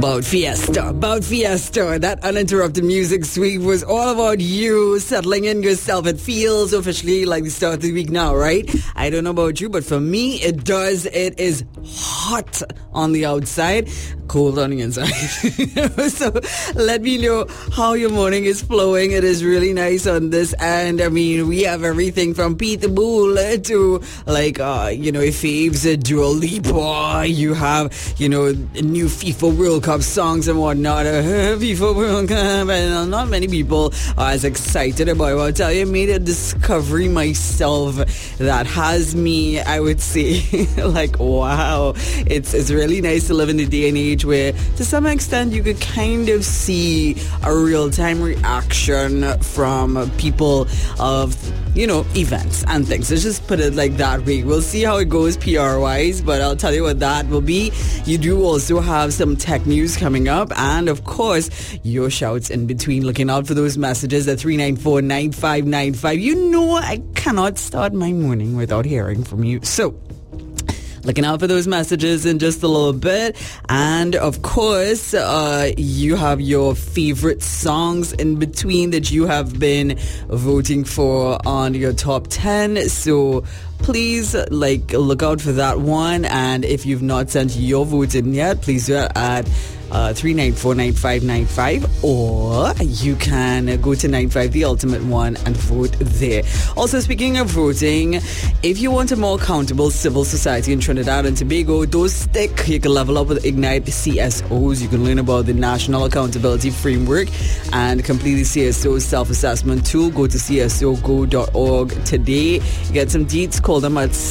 About Fiesta. That uninterrupted music suite was all about you settling in yourself. It feels officially like the start of the week now, right? I don't know about you, but for me, it does. It is hot on the outside, cold on the inside. So let me know how your morning is flowing. It is really nice on this end. I mean, we have everything from Peter Bull to faves, Dua Lipa. You have, new FIFA World Cup songs and whatnot. FIFA World Cup, and not many people are as excited about it. I'll tell you, I made a discovery myself that has me, I would say, like, wow. It's really nice to live in the day and age where, to some extent, you could kind of see a real-time reaction from people of, events and things. Let's just put it like that way. We'll see how it goes PR-wise, but I'll tell you what that will be. You do also have some tech news coming up, and of course, your shouts in between. Looking out for those messages at 394-9595. I cannot start my morning without hearing from you. So, looking out for those messages in just a little bit. And of course, you have your favorite songs in between that you have been voting for on your top 10. So please, look out for that one. And if you've not sent your votes in yet, please do it at 394-9595, or you can go to 95 The Ultimate One and vote there. Also, speaking of voting, if you want a more accountable civil society in Trinidad and Tobago, don't stick. You can level up with Ignite CSOs. You can learn about the National Accountability Framework and complete the CSO self-assessment tool. Go to csogo.org today. Get some deets. Call them at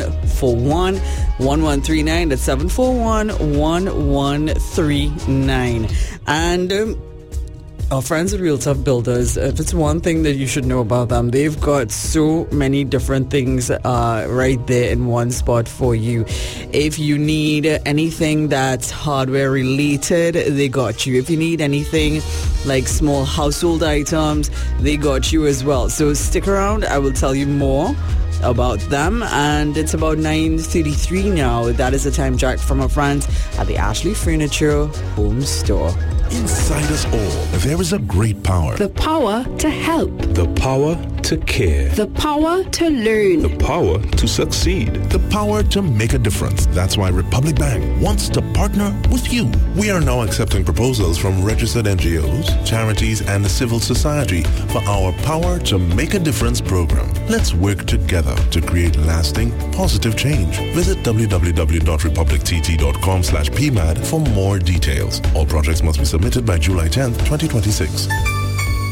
741-1139. That's 741-1139. And our friends at Real Tough Builders, if it's one thing that you should know about them, they've got so many different things right there in one spot for you. If you need anything that's hardware related, they got you. If you need anything like small household items, they got you as well. So stick around. I will tell you more about them, and it's about 9:33 now. That is a time check from our friends at the Ashley Furniture Home Store. Inside us all, there is a great power. The power to help. The power to care. The power to learn. The power to succeed. The power to make a difference. That's why Republic Bank wants to partner with you. We are now accepting proposals from registered NGOs, charities, and the civil society for our Power to Make a Difference program. Let's work together to create lasting, positive change. Visit www.republictt.com/PMAD for more details. All projects must be submitted by July 10th, 2026.